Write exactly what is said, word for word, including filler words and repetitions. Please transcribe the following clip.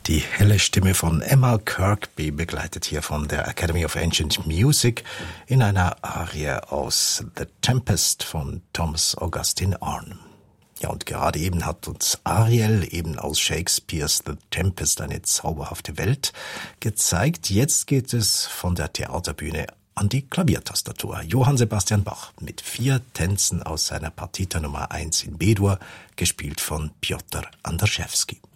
Die helle Stimme von Emma Kirkby, begleitet hier von der Academy of Ancient Music in einer Arie aus The Tempest von Thomas Augustine Arne. Ja, und gerade eben hat uns Ariel eben aus Shakespeares The Tempest eine zauberhafte Welt gezeigt. Jetzt geht es von der Theaterbühne an die Klaviertastatur. Johann Sebastian Bach mit vier Tänzen aus seiner Partita Nummer eins in B-Dur, gespielt von Piotr Andraszewski.